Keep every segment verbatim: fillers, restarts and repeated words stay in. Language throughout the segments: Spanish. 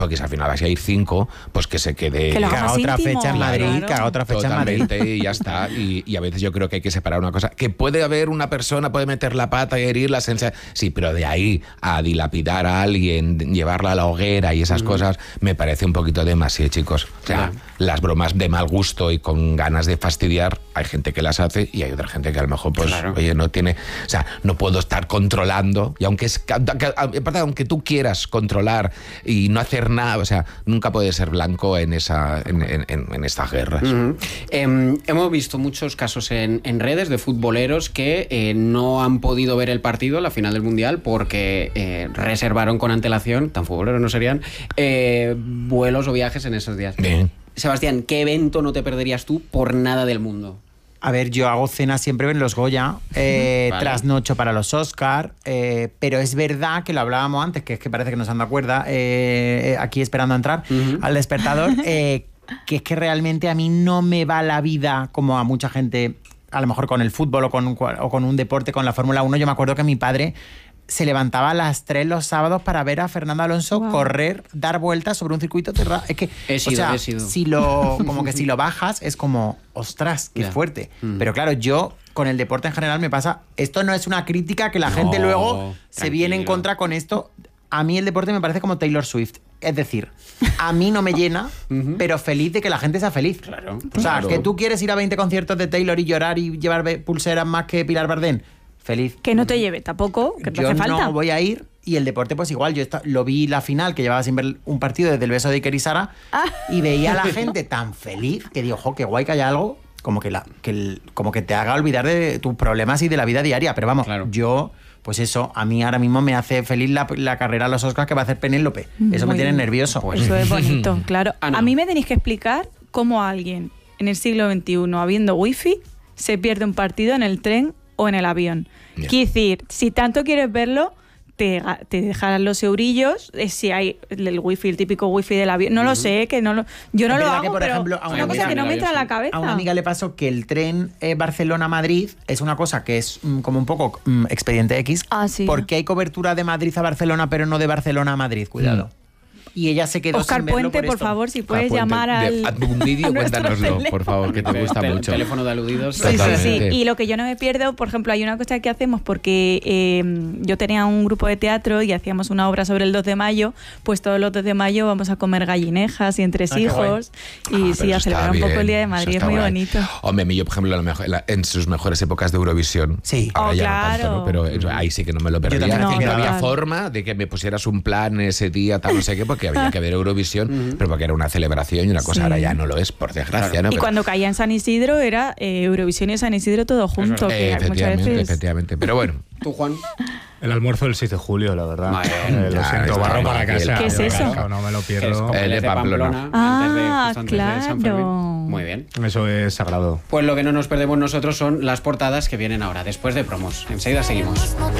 porque si al final vas a ir cinco, pues que se quede... Que lo haga otra íntimo, fecha en Madrid, claro. que haga otra fecha Totalmente, en Madrid. y ya está. Y, y a veces yo creo que hay que separar una cosa. Que puede haber una persona, puede meter la pata y herir la sensación. Sí, pero de ahí a dilapidar a alguien, llevarla a la hoguera y esas mm. cosas, me parece un poquito demasiado, chicos. O sea, claro. las bromas de mal gusto y con ganas de fastidiar, hay gente que las hace y hay otra gente que a lo mejor, pues, claro. oye, no tiene... O sea, no puedo estar controlando. Y aunque, es, aunque tú quieras controlar y no hacer nada, o sea, nunca puedes ser blanco en, esa, en, en, en estas guerras. Uh-huh. Eh, hemos visto muchos casos en, en redes de futboleros que eh, no han podido ver el partido, la final del Mundial, porque eh, reservaron con antelación, tan futboleros no serían, eh, vuelos o viajes en esos días. Bien. Sebastián, ¿qué evento no te perderías tú por nada del mundo? A ver, yo hago cena siempre en los Goya, eh, vale. trasnocho para los Oscar, eh, pero es verdad que lo hablábamos antes, que es que parece que nos han dado cuerda, eh, aquí esperando a entrar uh-huh. al despertador, eh, que es que realmente a mí no me va la vida como a mucha gente, a lo mejor con el fútbol o con, o con un deporte, con la Fórmula uno. Yo me acuerdo que mi padre se levantaba a las tres los sábados para ver a Fernando Alonso wow. correr, dar vueltas sobre un circuito cerrado. Es que, he sido, o sea, he sido. Si lo, como que si lo bajas es como, ostras, qué yeah. fuerte. Mm. Pero claro, yo con el deporte en general me pasa, esto no es una crítica que la no, gente luego tranquilo. se viene en contra con esto. A mí el deporte me parece como Taylor Swift. Es decir, a mí no me llena, uh-huh. pero feliz de que la gente sea feliz. Claro, o sea, claro. que tú quieres ir a veinte conciertos de Taylor y llorar y llevar pulseras más que Pilar Bardén. Feliz. Que no te lleve tampoco, que te yo hace falta. Yo no voy a ir, y el deporte pues igual. Yo está, lo vi la final, que llevaba sin ver un partido desde el beso de Iker y Sara, ah. y veía a la gente tan feliz que digo, jo, qué guay que haya algo como que, la, que, el, como que te haga olvidar de tus problemas y de la vida diaria. Pero vamos, claro. yo... Pues eso, a mí ahora mismo me hace feliz la, la carrera a los Oscars que va a hacer Penélope. Eso Muy me tiene nervioso. Pues. Eso es bonito, claro. Ah, no. A mí me tenéis que explicar cómo alguien en el siglo veintiuno, habiendo wifi, se pierde un partido en el tren o en el avión. Yeah. Quiero decir, si tanto quieres verlo, te, te dejarán los eurillos, eh, si hay el wifi, el típico wifi del avión. No uh-huh. lo sé, que no lo, yo no lo hago, que, por pero ejemplo, a una, una cosa que no me entra en la cabeza. A una amiga le pasó que el tren eh, Barcelona-Madrid es una cosa que es mm, como un poco mm, expediente X, ah, sí. porque hay cobertura de Madrid a Barcelona, pero no de Barcelona a Madrid, cuidado. Mm. Y ella se quedó Oscar sin verlo Puente, por, por esto. favor, si puedes Oscar llamar Puente, al... De, un vídeo, cuéntanoslo, por favor, que te gusta Tel- mucho. Teléfono de aludidos. Sí, sí, sí. Y lo que yo no me pierdo, por ejemplo, hay una cosa que hacemos porque eh, yo tenía un grupo de teatro y hacíamos una obra sobre el dos de mayo, pues todos los dos de mayo vamos a comer gallinejas y entresijos ah, y ah, sí, a celebrar un poco el Día de Madrid, es muy guay. Bonito. Hombre, mi yo, por ejemplo, mejor, la, en sus mejores épocas de Eurovisión, sí. ahora oh, ya claro. no tanto, ¿no? Pero ahí sí que no me lo perdía. No, y no había forma de que me pusieras un plan ese día, tal, no sé qué, porque había que ver Eurovisión, pero porque era una celebración y una cosa, sí. ahora ya no lo es, por desgracia. Claro. ¿no? Y Pero... cuando caía en San Isidro era eh, Eurovisión y San Isidro todo junto. Eh, que efectivamente, muchas veces... efectivamente. Pero bueno. ¿Tú, Juan? El almuerzo del seis de julio, la verdad. Vale, eh, lo ya, siento, barro para casa. ¿Qué es eso? No me lo pierdo. Es el de Pamplona. Pamplona Ah, antes de, justo antes claro. de San Fermín. Muy bien. Eso es sagrado. Pues lo que no nos perdemos nosotros son las portadas que vienen ahora, después de promos. Enseguida seguimos.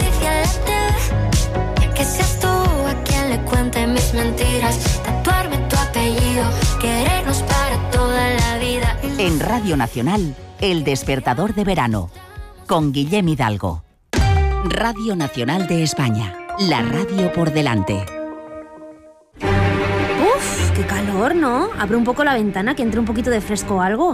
Que seas tú a quien le cuente mis mentiras, tatuarme tu apellido, querernos para toda la vida. En Radio Nacional, El Despertador de Verano, con Guillem Hidalgo. Radio Nacional de España, la radio por delante. Uf, qué calor, ¿no? Abre un poco la ventana, que entre un poquito de fresco o algo.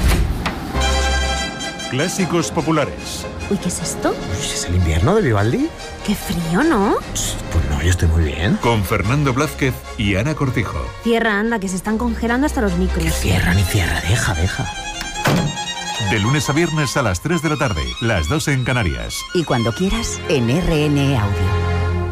Clásicos populares. Uy, ¿qué es esto? ¿Es el invierno de Vivaldi? Qué frío, ¿no? Pues no, yo estoy muy bien. Con Fernando Blázquez y Ana Cortijo. Cierra, anda, que se están congelando hasta los micros. Que cierra ni cierra, deja, deja. De lunes a viernes a las tres de la tarde, las dos en Canarias. Y cuando quieras, en R N Audio.